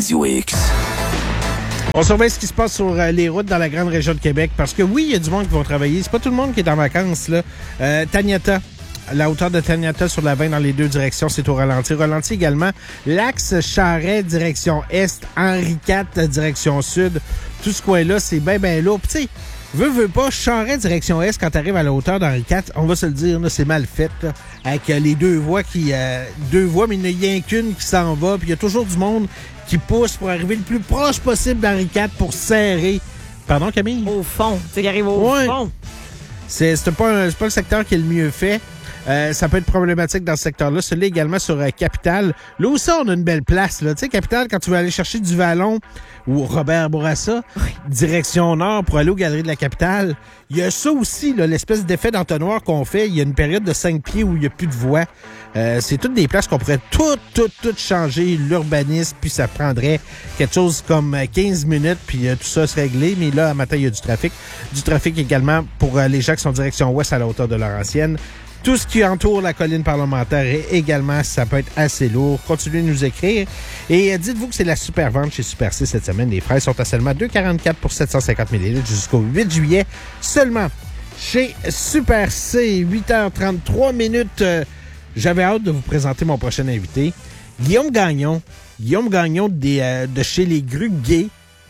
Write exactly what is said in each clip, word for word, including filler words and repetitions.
Radio X. On surveille ce qui se passe sur euh, les routes dans la grande région de Québec parce que oui, il y a du monde qui va travailler. C'est pas tout le monde qui est en vacances, là. Euh, Taniata, la hauteur de Taniata sur la vingt dans les deux directions, c'est au ralenti. Ralenti également. L'axe Charret, direction est. Henri quatre, direction sud. Tout ce coin-là, c'est bien, bien lourd. Puis tu sais, veux, veux pas, Charret, direction est, quand t'arrives à la hauteur d'Henri quatre, on va se le dire, là, c'est mal fait, là, avec euh, les deux voies qui... Euh, deux voies, mais il n'y a rien qu'une qui s'en va. Puis il y a toujours du monde qui pousse pour arriver le plus proche possible d'Henri quatre pour serrer. Pardon, Camille? Au fond. Tu sais, qui arrive au ouais. fond. C'est, c'est, pas un, c'est pas le secteur qui est le mieux fait. Euh, ça peut être problématique dans ce secteur-là. Celui-là également sur euh, Capitale. Là aussi, on a une belle place. Là. Tu sais, Capitale, quand tu veux aller chercher du Vallon ou Robert Bourassa, oui. direction nord pour aller aux Galeries de la Capitale, il y a ça aussi, là, l'espèce d'effet d'entonnoir qu'on fait. Il y a une période de cinq pieds où il n'y a plus de voies. Euh, c'est toutes des places qu'on pourrait tout, tout, tout changer, l'urbanisme, puis ça prendrait quelque chose comme quinze minutes, puis euh, tout ça se régler. Mais là, à matin, il y a du trafic. Du trafic également pour euh, les gens qui sont direction ouest à la hauteur de Laurentienne. Tout ce qui entoure la colline parlementaire est également, ça peut être assez lourd. Continuez de nous écrire. Et euh, dites-vous que c'est la super vente chez Super C cette semaine. Les fraises sont à seulement deux quarante-quatre pour sept cent cinquante millilitres jusqu'au huit juillet. Seulement chez Super C, huit heures trente-trois minutes. Euh, j'avais hâte de vous présenter mon prochain invité. Guillaume Gagnon. Guillaume Gagnon des, euh, de chez les Grues Gays.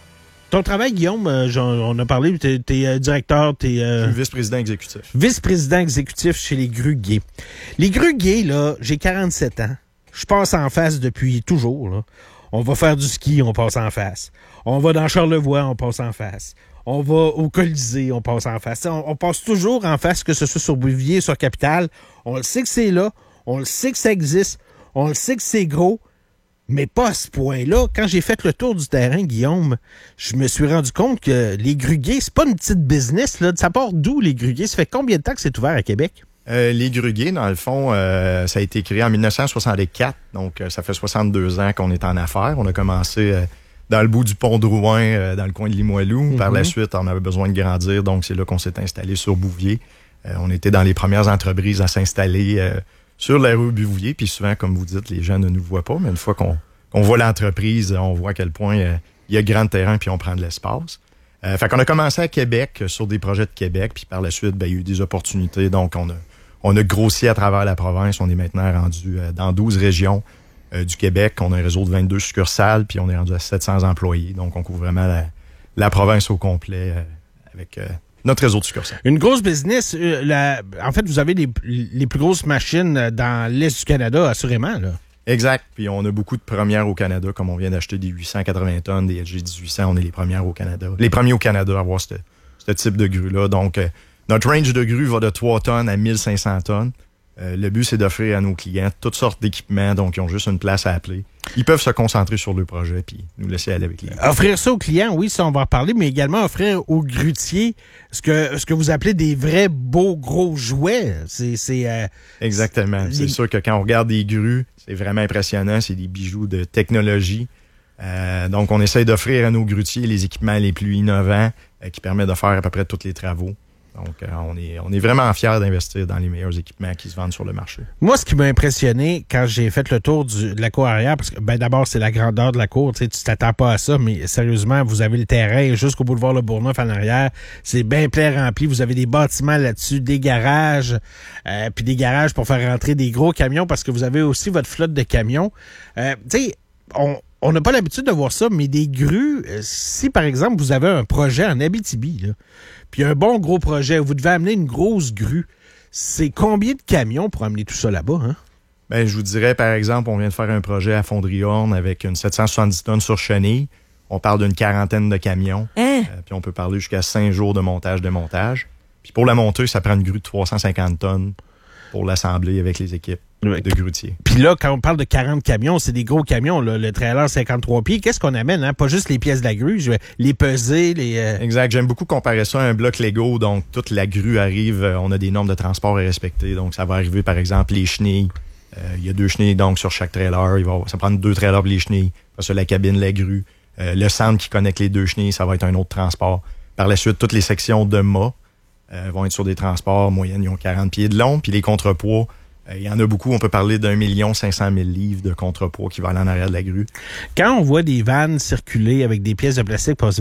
Ton travail, Guillaume, euh, on a parlé, t'es, t'es euh, directeur, t'es... Euh, vice-président exécutif. Vice-président exécutif chez les Grues Gays. Les Grues Gays, là, j'ai quarante-sept ans. Je passe en face depuis toujours, là. On va faire du ski, on passe en face. On va dans Charlevoix, on passe en face. On va au Colisée, on passe en face. On, on passe toujours en face, que ce soit sur Bouvier, sur Capitale. On le sait que c'est là, on le sait que ça existe, on le sait que c'est gros. Mais pas à ce point-là. Quand j'ai fait le tour du terrain, Guillaume, je me suis rendu compte que les Grues Gays, c'est pas une petite business, là. Ça part d'où, les Grues Gays? Ça fait combien de temps que c'est ouvert à Québec? Euh, les Grues Gays, dans le fond, euh, ça a été créé en dix-neuf cent soixante-quatre. Donc, euh, ça fait soixante-deux ans qu'on est en affaires. On a commencé euh, dans le bout du pont Drouin, euh, dans le coin de Limoilou. Mm-hmm. Par la suite, on avait besoin de grandir. Donc, c'est là qu'on s'est installé sur Bouvier. Euh, on était dans les premières entreprises à s'installer euh, sur la rue Bouvier. Puis souvent, comme vous dites, les gens ne nous voient pas. Mais une fois qu'on On voit l'entreprise, on voit à quel point euh, il y a grand terrain puis on prend de l'espace. Euh, fait qu'on a commencé à Québec euh, sur des projets de Québec, puis par la suite, ben, il y a eu des opportunités. Donc, on a, on a grossi à travers la province. On est maintenant rendu euh, dans douze régions euh, du Québec. On a un réseau de vingt-deux succursales, puis on est rendu à sept cents employés. Donc, on couvre vraiment la, la province au complet euh, avec euh, notre réseau de succursales. Une grosse business. Euh, la, en fait, vous avez les, les plus grosses machines dans l'Est du Canada, assurément, là. Exact. Puis on a beaucoup de premières au Canada, comme on vient d'acheter des huit cent quatre-vingts tonnes, des L G dix-huit cents, on est les premières au Canada. Les premiers au Canada à avoir ce, ce type de grue-là. Donc, euh, notre range de grue va de trois tonnes à mille cinq cents tonnes. Euh, le but, c'est d'offrir à nos clients toutes sortes d'équipements, donc ils ont juste une place à appeler. Ils peuvent se concentrer sur le projet puis nous laisser aller avec les... Offrir ça aux clients, oui, ça, on va en reparler, mais également offrir aux grutiers ce que, ce que vous appelez des vrais beaux gros jouets. C'est, c'est, euh, Exactement. C'est, c'est sûr que quand on regarde des grues, c'est vraiment impressionnant. C'est des bijoux de technologie. Euh, donc, on essaie d'offrir à nos grutiers les équipements les plus innovants euh, qui permettent de faire à peu près tous les travaux. Donc, euh, on est, on est vraiment fiers d'investir dans les meilleurs équipements qui se vendent sur le marché. Moi, ce qui m'a impressionné quand j'ai fait le tour du, de la cour arrière, parce que ben, d'abord, c'est la grandeur de la cour. Tu sais, tu t'attends pas à ça, mais sérieusement, vous avez le terrain jusqu'au boulevard Le Bourgneuf en arrière. C'est bien plein rempli. Vous avez des bâtiments là-dessus, des garages, euh, puis des garages pour faire rentrer des gros camions, parce que vous avez aussi votre flotte de camions. Euh, tu sais, on... On n'a pas l'habitude de voir ça, mais des grues, si par exemple vous avez un projet en Abitibi, là, puis un bon gros projet, vous devez amener une grosse grue, c'est combien de camions pour amener tout ça là-bas? Hein? Ben, je vous dirais, par exemple, on vient de faire un projet à Fondry-Horn avec une sept cent soixante-dix tonnes sur chenille. On parle d'une quarantaine de camions. Hein? Euh, puis on peut parler jusqu'à cinq jours de montage-démontage. Puis pour la monter, ça prend une grue de trois cent cinquante tonnes pour l'assembler avec les équipes de grutiers. Puis là, quand on parle de quarante camions, c'est des gros camions, là, le trailer cinquante-trois pieds. Qu'est-ce qu'on amène? Hein? Pas juste les pièces de la grue, je vais les peser, les... Euh... Exact. J'aime beaucoup comparer ça à un bloc Lego. Donc, toute la grue arrive. Euh, on a des normes de transport à respecter. Donc, ça va arriver, par exemple, les chenilles. Euh, il y a deux chenilles, donc, sur chaque trailer. Il va, ça prend deux trailers pour les chenilles. Après ça, la cabine, la grue. Euh, le centre qui connecte les deux chenilles, ça va être un autre transport. Par la suite, toutes les sections de mât euh, vont être sur des transports moyennes. Ils ont quarante pieds de long. Puis les contrepoids, Il y en a beaucoup. On peut parler d'un million cinq cent mille livres de contrepoids qui va aller en arrière de la grue. Quand on voit des vannes circuler avec des pièces de plastique